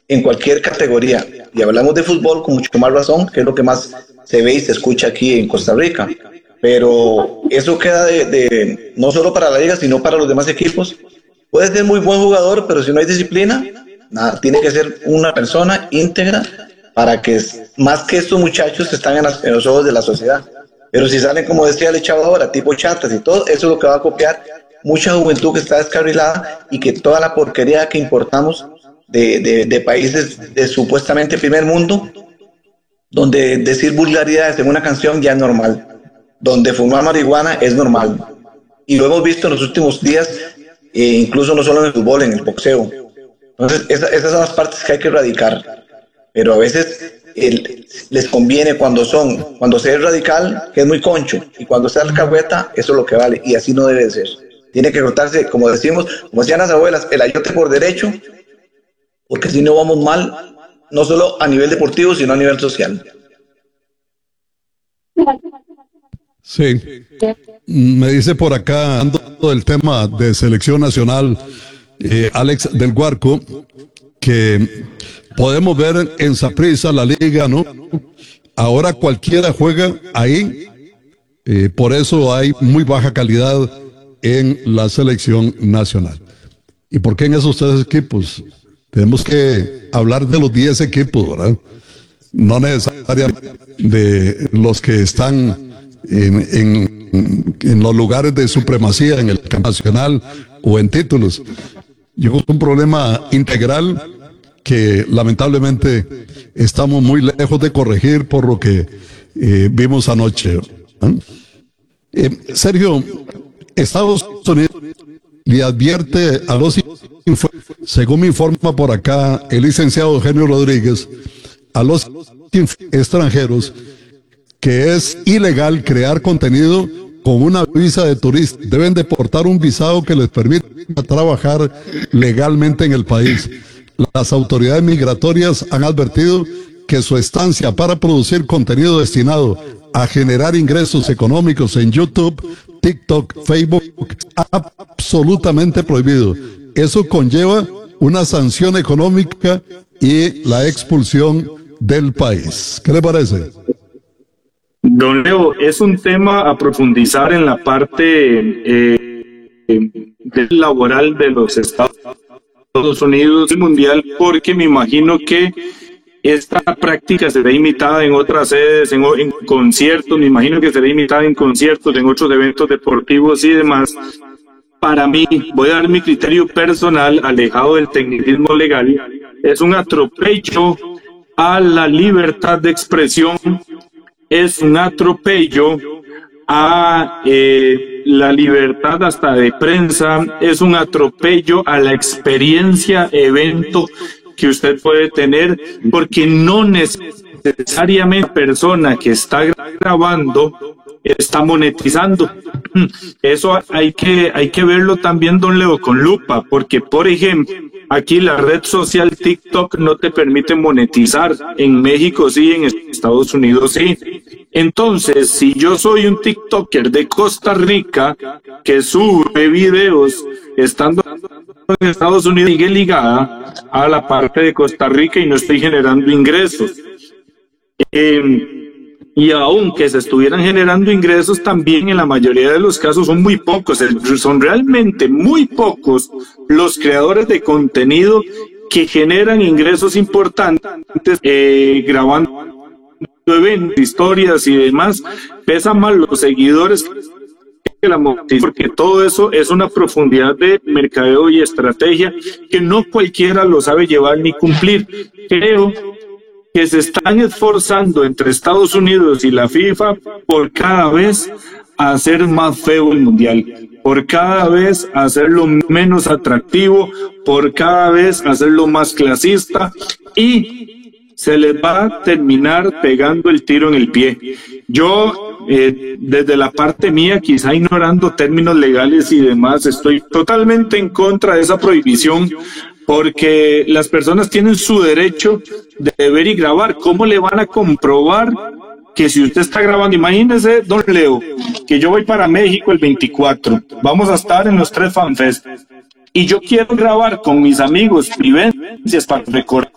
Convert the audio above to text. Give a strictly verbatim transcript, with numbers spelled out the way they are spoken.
en cualquier categoría. Y hablamos de fútbol con mucho más razón, que es lo que más se ve y se escucha aquí en Costa Rica. Pero eso queda de, de no solo para la liga, sino para los demás equipos. Puede ser muy buen jugador, pero si no hay disciplina, nada, tiene que ser una persona íntegra para que, más que estos muchachos que están en, las, en los ojos de la sociedad. Pero si salen, como decía el chavo ahora, tipo chatas y todo, eso es lo que va a copiar mucha juventud que está descarrilada y que toda la porquería que importamos de, de, de países de supuestamente primer mundo, donde decir vulgaridades en una canción ya es normal, donde fumar marihuana es normal. Y lo hemos visto en los últimos días, eh, incluso no solo en el fútbol, en el boxeo. Entonces, esa, esas son las partes que hay que erradicar. Pero a veces el, les conviene cuando son, cuando se es radical, que es muy concho, y cuando se alcahueta, eso es lo que vale, y así no debe de ser. Tiene que cortarse, como decimos, como decían las abuelas, el ayote por derecho, porque si no vamos mal, no solo a nivel deportivo, sino a nivel social. Sí, me dice por acá, hablando del tema de selección nacional, eh, Alex del Guarco, que podemos ver en Saprissa la liga, ¿no? Ahora cualquiera juega ahí, eh, por eso hay muy baja calidad en la selección nacional. ¿Y por qué en esos tres equipos? Tenemos que hablar de los diez equipos, ¿verdad? No necesariamente de los que están en, en, en los lugares de supremacía en el campeonato nacional o en títulos. Yo creo que es un problema integral que lamentablemente estamos muy lejos de corregir por lo que eh, vimos anoche. ¿eh? Eh, Sergio, Estados Unidos le advierte a los, según me informa por acá el licenciado Eugenio Rodríguez, a los extranjeros que es ilegal crear contenido con una visa de turista. Deben de portar un visado que les permita trabajar legalmente en el país. Las autoridades migratorias han advertido que su estancia para producir contenido destinado a generar ingresos económicos en YouTube, TikTok, Facebook, es absolutamente prohibido. Eso conlleva una sanción económica y la expulsión del país. ¿Qué le parece? Don Leo, es un tema a profundizar en la parte eh, laboral de los Estados Unidos y mundial, porque me imagino que esta práctica será imitada en otras sedes, en, en conciertos, me imagino que será imitada en conciertos, en otros eventos deportivos y demás. Para mí, voy a dar mi criterio personal, alejado del tecnicismo legal, es un atropello a la libertad de expresión, es un atropello a eh, la libertad hasta de prensa, es un atropello a la experiencia, evento que usted puede tener, porque no necesariamente la persona que está grabando está monetizando. Eso hay que, hay que verlo también, don Leo, con lupa, porque, por ejemplo, aquí la red social TikTok no te permite monetizar. En México sí, en Estados Unidos sí. Entonces, si yo soy un TikToker de Costa Rica que sube videos estando en Estados Unidos, sigue ligada a la parte de Costa Rica y no estoy generando ingresos. Eh, Y aunque se estuvieran generando ingresos, también en la mayoría de los casos son muy pocos, son realmente muy pocos los creadores de contenido que generan ingresos importantes eh, grabando eventos, historias y demás. Pesan más los seguidores que la monetización, porque todo eso es una profundidad de mercadeo y estrategia que no cualquiera lo sabe llevar ni cumplir. Creo que se están esforzando entre Estados Unidos y la FIFA por cada vez hacer más feo el mundial, por cada vez hacerlo menos atractivo, por cada vez hacerlo más clasista, y se les va a terminar pegando el tiro en el pie. Yo, eh, desde la parte mía, quizá ignorando términos legales y demás, estoy totalmente en contra de esa prohibición, porque las personas tienen su derecho de ver y grabar. ¿Cómo le van a comprobar que si usted está grabando? Imagínese, don Leo, que yo voy para México el veinticuatro, vamos a estar en los tres FanFest, y yo quiero grabar con mis amigos vivencias para recordar